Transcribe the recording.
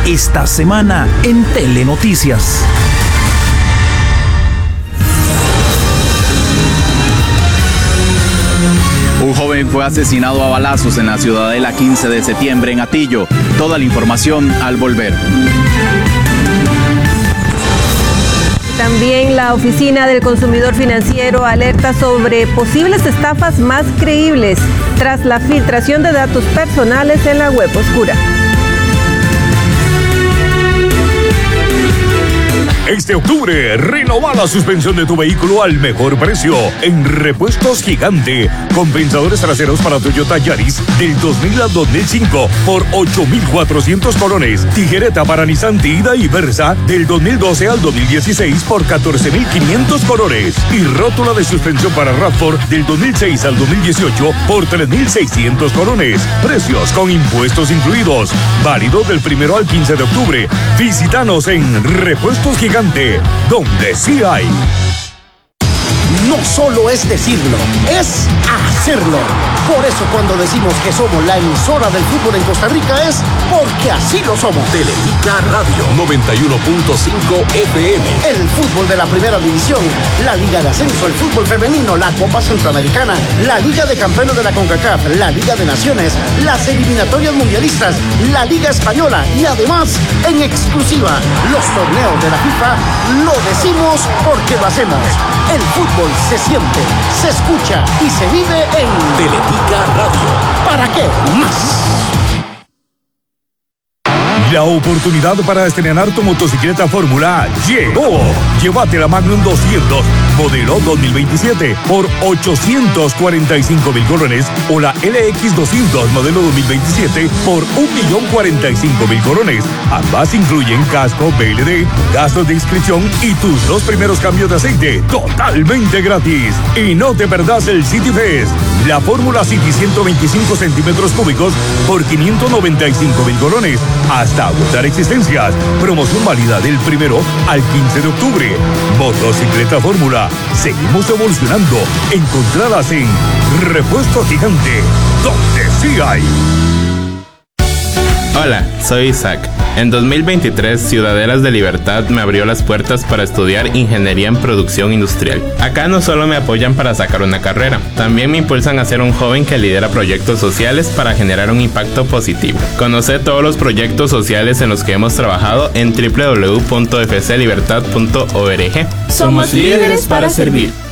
esta semana en Telenoticias. Un joven fue asesinado a balazos en la Ciudadela 15 de septiembre en Atillo. Toda la información al volver. También la Oficina del Consumidor Financiero alerta sobre posibles estafas más creíbles tras la filtración de datos personales en la web oscura. Este octubre, renova la suspensión de tu vehículo al mejor precio en Repuestos Gigante. Compensadores traseros para Toyota Yaris del 2000 al 2005 por 8,400 colones. Tijereta para Nissan Ida y Versa del 2012 al 2016 por 14,500 colones. Y rótula de suspensión para RAV4 del 2006 al 2018 por 3,600 colones. Precios con impuestos incluidos. Válido del 1 al 15 de octubre. Visítanos en Repuestos Gigante, donde sí hay. No solo es decirlo, es hacerlo. Por eso cuando decimos que somos la emisora del fútbol en Costa Rica es porque así lo somos. Teletica Radio 91.5 FM. El fútbol de la primera división, la Liga de Ascenso, el fútbol femenino, la Copa Centroamericana, la Liga de Campeones de la CONCACAF, la Liga de Naciones, las eliminatorias mundialistas, la Liga Española y además, en exclusiva, los torneos de la FIFA, lo decimos porque lo hacemos. El fútbol se siente, se escucha y se vive en Teletica Radio. ¿Para qué más? La oportunidad para estrenar tu motocicleta Fórmula llegó. Llévate la Magnum 200, modelo 2027, por 845,000 colones, o la LX 200, modelo 2027, por 1,045,000 colones. Ambas incluyen casco, BLD, gastos de inscripción y tus 2 primeros cambios de aceite, totalmente gratis. Y no te perdás el City Fest, la Fórmula City 125 centímetros cúbicos por 595,000 colones. Hasta agotar existencias. Promoción válida del 1 al 15 de octubre. Motocicleta Fórmula. Seguimos evolucionando. Encontradas en Repuesto Gigante, donde sí hay. Hola, soy Isaac. En 2023, Ciudadelas de Libertad me abrió las puertas para estudiar Ingeniería en Producción Industrial. Acá no solo me apoyan para sacar una carrera, también me impulsan a ser un joven que lidera proyectos sociales para generar un impacto positivo. Conoce todos los proyectos sociales en los que hemos trabajado en www.fclibertad.org. Somos líderes para servir.